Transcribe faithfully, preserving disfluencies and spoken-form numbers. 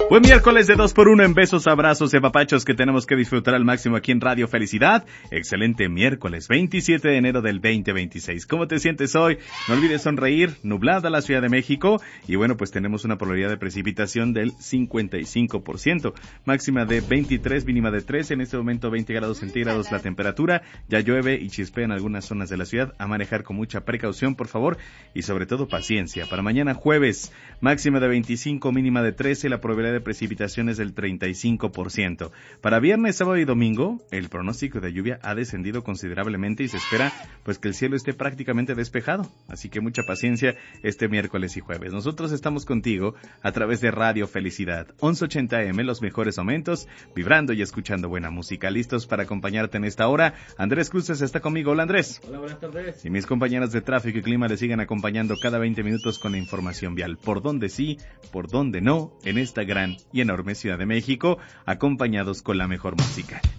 Buen miércoles de dos por uno en besos, abrazos y apapachos que tenemos que disfrutar al máximo aquí en Radio Felicidad. Excelente miércoles, veintisiete de enero del veinte veintiséis. ¿Cómo te sientes hoy? No olvides sonreír, nublada la Ciudad de México. Y bueno, pues tenemos una probabilidad de precipitación del cincuenta y cinco por ciento. Máxima de veintitrés, mínima de trece. En este momento veinte grados centígrados la temperatura. Ya llueve y chispea en algunas zonas de la ciudad. A manejar con mucha precaución, por favor. Y sobre todo paciencia. Para mañana jueves, máxima de veinticinco, mínima de trece. La probabilidad de precipitaciones del treinta y cinco por ciento. Para viernes, sábado y domingo, el pronóstico de lluvia ha descendido considerablemente y se espera pues que el cielo esté prácticamente despejado. Así que mucha paciencia este miércoles y jueves. Nosotros estamos contigo a través de Radio Felicidad, once ochenta eme, los mejores momentos, vibrando y escuchando buena música. Listos para acompañarte en esta hora. Andrés Cruces está conmigo. Hola, Andrés. Hola, buenas tardes. Y mis compañeras de tráfico y clima le siguen acompañando cada veinte minutos con la información vial. Por dónde sí, por dónde no, en esta gran y enorme Ciudad de México, acompañados con la mejor música.